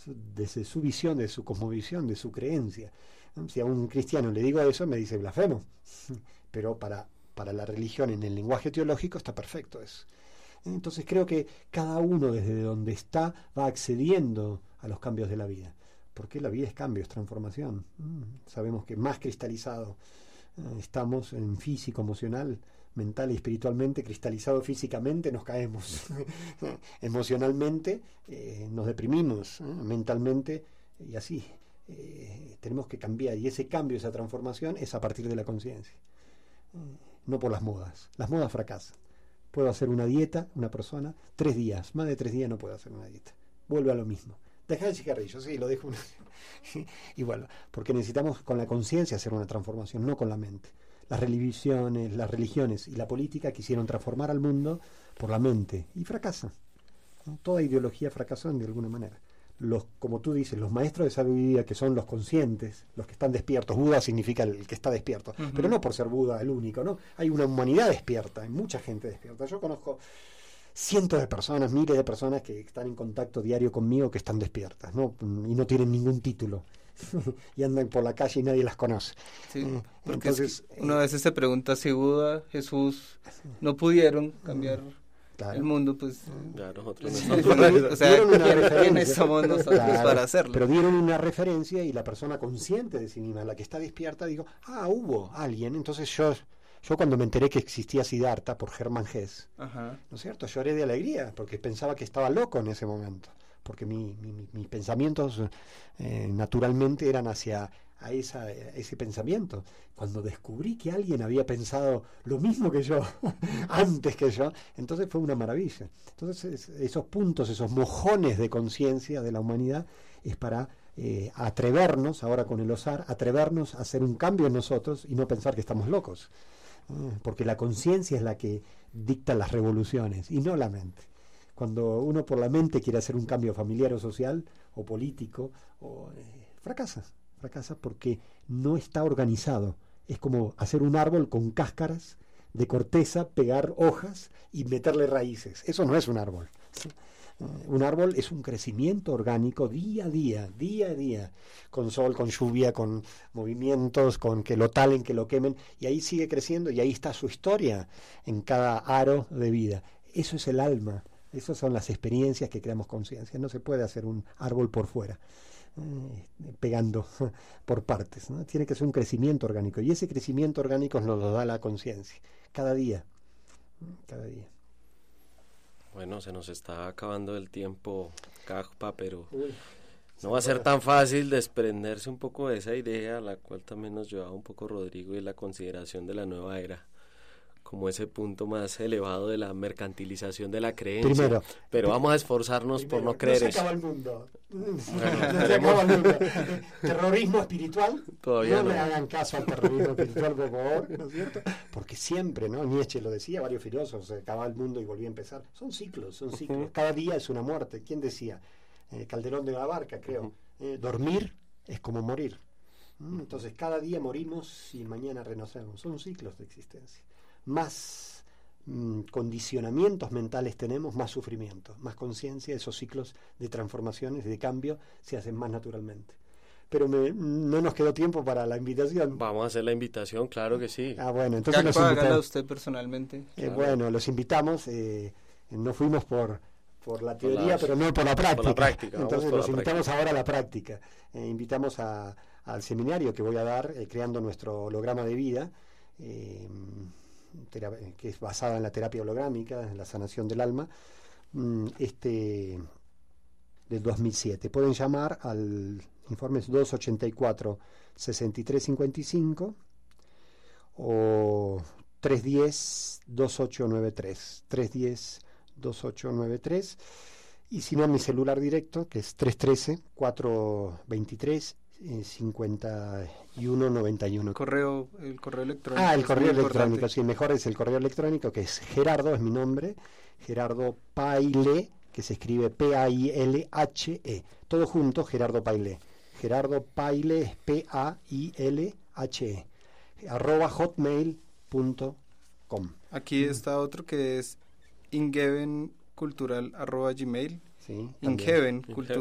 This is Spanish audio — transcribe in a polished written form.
desde su visión, de su cosmovisión, de su creencia. Si a un cristiano le digo eso, me dice blasfemo, pero para la religión en el lenguaje teológico está perfecto eso. Entonces creo que cada uno desde donde está va accediendo a los cambios de la vida, porque la vida es cambio, es transformación. Sabemos que más cristalizado estamos en físico, emocional, mental y espiritualmente, cristalizado físicamente nos caemos, emocionalmente nos deprimimos, mentalmente, y así tenemos que cambiar, y ese cambio, esa transformación es a partir de la conciencia, no por las modas. Las modas fracasan. Puedo hacer una dieta, una persona, 3 días, más de 3 días no puedo hacer una dieta, vuelve a lo mismo. Deja el cigarrillo, sí, lo dejo igual, porque necesitamos con la conciencia hacer una transformación, no con la mente. Las religiones y la política quisieron transformar al mundo por la mente y fracasan. Toda ideología fracasó de alguna manera. Como tú dices, los maestros de sabiduría, que son los conscientes, los que están despiertos. Buda significa el que está despierto, pero no por ser Buda el único, ¿no? Hay una humanidad despierta, hay mucha gente despierta. Yo conozco cientos de personas, miles de personas que están en contacto diario conmigo, que están despiertas, ¿no? Y no tienen ningún título y andan por la calle y nadie las conoce. Sí, porque entonces, uno a veces se pregunta si Buda, Jesús no pudieron cambiar el mundo, pues nosotros o sea, ¿quiénes somos nosotros para hacerlo? Pero dieron una referencia y la persona consciente de sí misma, la que está despierta, digo, hubo alguien. Entonces yo cuando me enteré que existía Siddhartha por Hermann Hesse, ¿no es cierto? Lloré de alegría porque pensaba que estaba loco en ese momento, porque mis pensamientos naturalmente eran hacia ese pensamiento. Cuando descubrí que alguien había pensado lo mismo que yo antes que yo, entonces fue una maravilla. Entonces esos puntos, esos mojones de conciencia de la humanidad es para atrevernos, ahora con el OSAR, atrevernos a hacer un cambio en nosotros y no pensar que estamos locos, porque la conciencia es la que dicta las revoluciones y no la mente. Cuando uno por la mente quiere hacer un cambio familiar o social o político, fracasa porque no está organizado. Es como hacer un árbol con cáscaras de corteza, pegar hojas y meterle raíces. Eso no es un árbol. Un árbol es un crecimiento orgánico día a día, con sol, con lluvia, con movimientos, con que lo talen, que lo quemen, y ahí sigue creciendo y ahí está su historia en cada aro de vida. Eso es el alma. Esas son las experiencias que creamos conciencia. No se puede hacer un árbol por fuera, pegando por partes, ¿no? Tiene que ser un crecimiento orgánico, y ese crecimiento orgánico nos lo da la conciencia, cada día. Bueno, se nos está acabando el tiempo, Cagpa, pero no va a ser tan fácil desprenderse un poco de esa idea, a la cual también nos llevaba un poco Rodrigo, y la consideración de la nueva era como ese punto más elevado de la mercantilización de la creencia. Pero vamos a esforzarnos por no creer eso. No se acaba el mundo. No se acaba el mundo. Terrorismo espiritual. Todavía no le hagan caso al terrorismo espiritual, por favor, ¿no es cierto? Porque siempre, ¿no? Nietzsche lo decía, varios filósofos, se acaba el mundo y volvía a empezar. Son ciclos. Cada día es una muerte. ¿Quién decía? Calderón de la Barca, creo. Dormir es como morir. Entonces cada día morimos y mañana renacemos. Son ciclos de existencia. Más condicionamientos mentales tenemos, más sufrimiento, más conciencia. Esos ciclos de transformaciones, de cambio, se hacen más naturalmente. Pero no nos quedó tiempo para la invitación. Vamos a hacer la invitación, claro que sí. Bueno, entonces los invitamos. ¿Hágala usted personalmente? Claro. Bueno, los invitamos. No fuimos por la teoría, pero no por la práctica. Entonces los invitamos ahora a la práctica. Invitamos al seminario que voy a dar, creando nuestro holograma de vida, que es basada en la terapia holográmica, en la sanación del alma, del 2007. Pueden llamar al informe 284-6355 o 310-2893, 310-2893, y si no, mi celular directo, que es 313-423 5191. El correo electrónico. El correo electrónico, sí, mejor es el correo electrónico, que es Gerardo, es mi nombre, Gerardo Paile, que se escribe Pailhe, todo junto, Gerardo Paile. Gerardo Paile es Pailhe, @hotmail.com. Aquí está otro que es ingevencultural@gmail. Sí, Ingeven Cultural